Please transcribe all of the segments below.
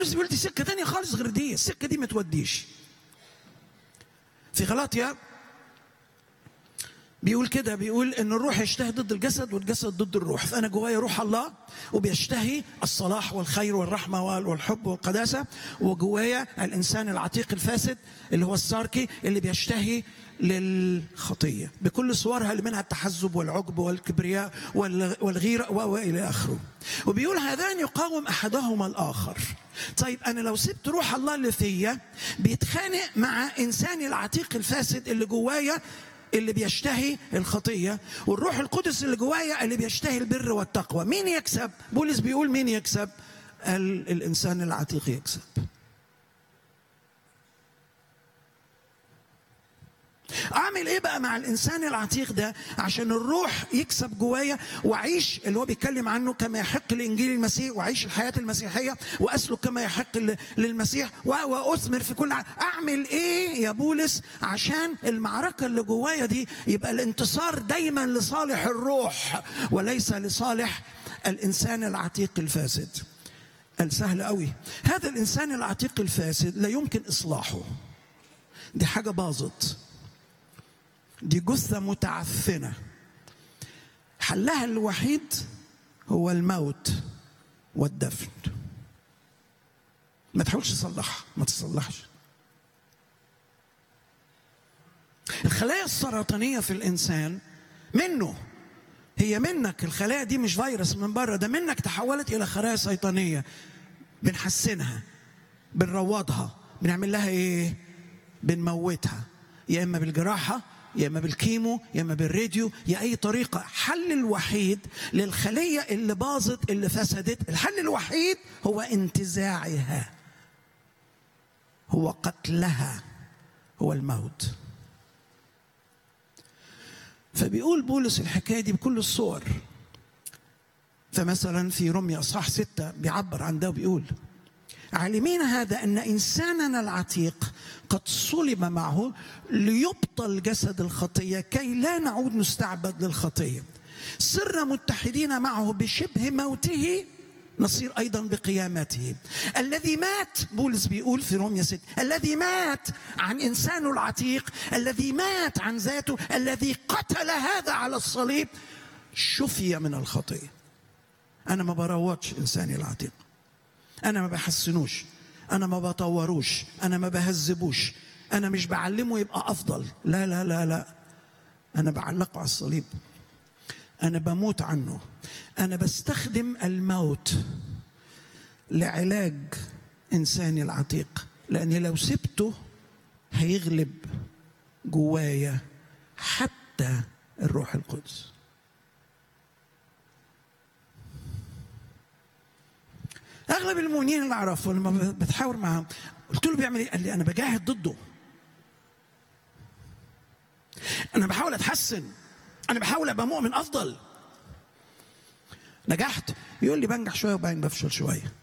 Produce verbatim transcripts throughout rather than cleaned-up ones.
بيقول دي سكه ثانيه خالص غير دي، السكه دي ما توديش. في غلاطيا بيقول كده، بيقول ان الروح يشتهي ضد الجسد والجسد ضد الروح. فانا جوايا روح الله وبيشتهي الصلاح والخير والرحمه والحب والقداسه، وجوايا الانسان العتيق الفاسد اللي هو الساركي اللي بيشتهي للخطيه بكل صورها، اللي منها التحزب والعجب والكبرياء والغيره والى اخره. وبيقول هذان يقاوم احدهما الاخر. طيب انا لو سبت روح الله اللي فيا بيتخانق مع انساني العتيق الفاسد اللي جوايا اللي بيشتهي الخطيه، والروح القدس اللي جوايا اللي بيشتهي البر والتقوى، مين يكسب؟ بولس بيقول مين يكسب؟ الانسان العتيق يكسب. اعمل ايه بقى مع الانسان العتيق ده عشان الروح يكسب جوايا واعيش اللي هو بيتكلم عنه كما يحق لانجيل المسيح، واعيش الحياه المسيحيه واسلك كما يحق للمسيح واثمر في كل عام. اعمل ايه يا بولس عشان المعركه اللي جوايا دي يبقى الانتصار دايما لصالح الروح وليس لصالح الانسان العتيق الفاسد؟ قال سهل قوي، هذا الانسان العتيق الفاسد لا يمكن اصلاحه، دي حاجه باظت، دي جثة متعفنة، حلها الوحيد هو الموت والدفن. ما تحاولش تصلحها، ما تصلحش. الخلايا السرطانية في الإنسان منه، هي منك، الخلايا دي مش فيروس من بره، ده منك تحولت إلى خلايا سيطانية. بنحسنها، بنروضها، بنعمل لها إيه؟ بنموتها، يا إما بالجراحة يا اما بالكيمو يا اما بالراديو، يا اي طريقه. حل الوحيد للخليه اللي باظت اللي فسدت، الحل الوحيد هو انتزاعها، هو قتلها، هو الموت. فبيقول بولس الحكايه دي بكل الصور. فمثلا في روميا اصحاح ستة بيعبر عن ده وبيقول عالمين هذا أن إنساننا العتيق قد صلب معه ليبطل جسد الخطية كي لا نعود نستعبد للخطية، صرنا متحدين معه بشبه موته نصير أيضا بقيامته. الذي مات، بولس بيقول في روميا ستة، الذي مات عن إنسانه العتيق، الذي مات عن ذاته، الذي قتل هذا على الصليب شفي من الخطية. أنا ما بروضش إنساني العتيق، أنا ما بحسنوش، أنا ما بطوروش، أنا ما بهذبوش، أنا مش بعلمه يبقى أفضل، لا لا لا لا، أنا بعلقه على الصليب، أنا بموت عنه، أنا بستخدم الموت لعلاج إنساني العتيق، لأني لو سبته هيغلب جوايا حتى الروح القدس. اغلب المؤمنين اللي اعرفه لما بتحاور معهم قلت له بيعمل ايه؟ قال لي انا بجاهد ضده، انا بحاول اتحسن، انا بحاول ابقى مؤمن افضل. نجحت؟ يقول لي بنجح شويه وبعدين بفشل شويه.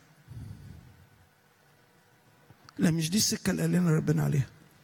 لا، مش دي السكه اللي قال لنا ربنا عليها،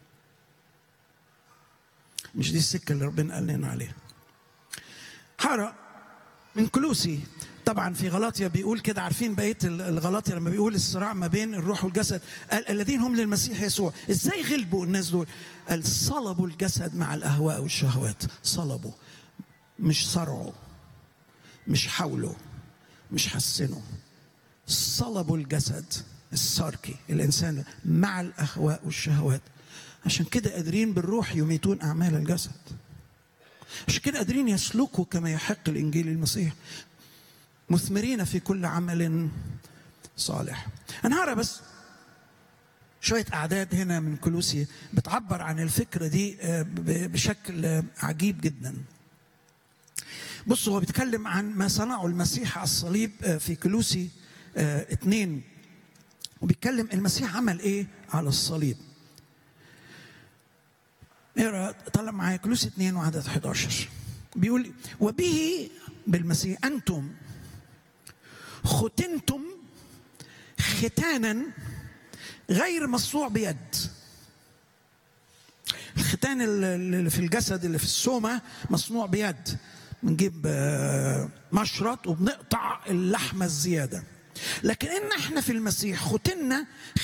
مش دي السكه اللي ربنا قال لنا عليها. حارة من كلوسي طبعا في غلاطيا بيقول كده، عارفين بقيه الغلاطيا لما بيقول الصراع ما بين الروح والجسد، قال الذين هم للمسيح يسوع. ازاي غلبوا الناس دول؟ قال صلبوا الجسد مع الاهواء والشهوات. صلبوا، مش صرعوا، مش حاولوا، مش حسنوا، صلبوا الجسد الساركي الانسان مع الاهواء والشهوات. عشان كده قادرين بالروح يميتون اعمال الجسد، عشان كده قادرين يسلكوا كما يحق الانجيل المسيح، مثمرين في كل عمل صالح. انا هقرا بس شويه اعداد هنا من كلوسي بتعبر عن الفكره دي بشكل عجيب جدا. بصوا، هو بيتكلم عن ما صنعه المسيح على الصليب في كلوسي اتنين، وبيتكلم المسيح عمل ايه على الصليب. اقرا، طلع معايا كلوسي اتنين وعدد احد عشر. بيقول وبه، بالمسيح، انتم ختنتم ختانا غير مصنوع بيد. الختان اللي في الجسد اللي في السومة مصنوع بيد، بنجيب مشرط وبنقطع اللحمة الزيادة. لكن إن احنا في المسيح ختنا